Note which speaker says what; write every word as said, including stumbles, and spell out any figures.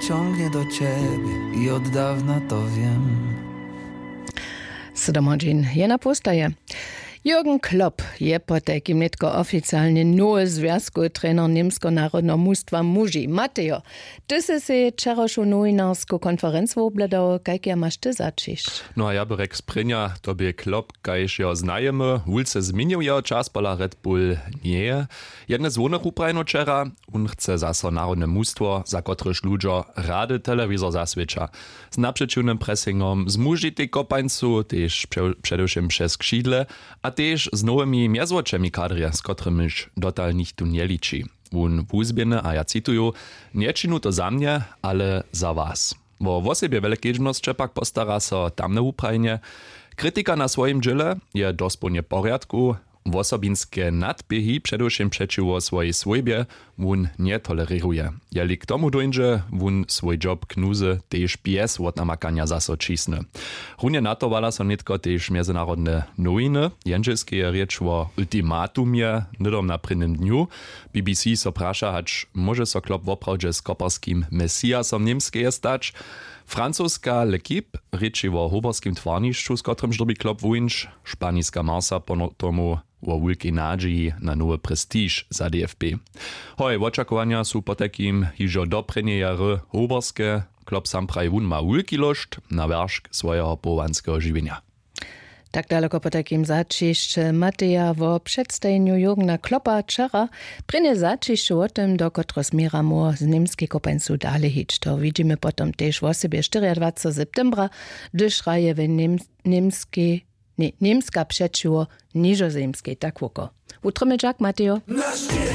Speaker 1: ciągnie do ciebie i od dawna to wiem.
Speaker 2: siedem je na postaje. Jürgen Klopp je po takim netko oficjalnie nowy związku trener Niemskiego Narodnego Mustwa muži. Mateo, ty si si včerašu nowinarsku konferencję obladał, jak ja masz ty zaczyść?
Speaker 3: No a ja bym sprinja, to by Klopp, kajż ja znajemy, ulce zmienił ja czas pola Red Bull nie. Jedne z wonych uprajno wczera, on chce zaso Narodne Mustwo, za kotryż ludzo rady telewizor zaswiecza. Z naprzeciwnym pressingom, z muži tej kopańcu, też przedewším przez skrzydle, a też z nowymi miezłoczemi kadry, z którymiż dotal nikt tu nie liczy. On wuzbiene, a ja cytuję, nie czynu to za mnie, ale za was. Bo w osobie wielkiejżność Czepak postara so tam na Ukrainie. Krytyka na swoim dziele je dosponie porядku, wosobinskie nadbiehi przedewším przeciwko swojej swojbie on nie toleruje. Jeli k tomu dojdzie, on swój job knuze też bez od namakania zaso cisne. Runie na to wala so nitko też międzynarodne nowiny, jędrzelskie rzecz o ultimatumie, nidom na prynnym dniu. B B C so prasza, hacz może so Klopp woprawdźe z koparskim mesiasom niemskie stać. Francuska L'Equipe reči o hoborskim tvarnišću, s kotrim ždobi Klopp vujnč, španijska Marsa po tomu o wulkiej nadziei na nowy prestiż za D F B. Hoj, oczekowanja są po takim hižo do premiery hoborskie. Klopp sam praj wun ma wulki lošt na wierzch swojego połanskiego żywienia.
Speaker 2: Tak daleko po takim začišću Mateja wo przedstawieniu Jürgena Kloppa wczera prynie začišću o tym, do kotro zmieramo z niemskiej kopańcu dalej hić. To widzimy potem też w osobie dwudziestego czwartego septembra, gdyż raje w niemskiej, nie, niemska przeciwko nizozemskiej, tak woko. Utrzymy jak, Mateo?